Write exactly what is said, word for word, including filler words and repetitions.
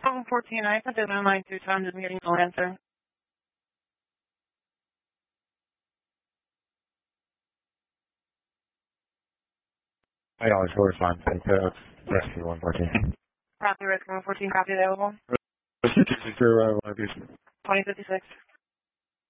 one fourteen, I put it on line two times. I'm getting no answer. I always correspond. Thanks, uh, rescue one fourteen. Copy, rescue one fourteen, copy available. For, uh, one of these. twenty fifty-six.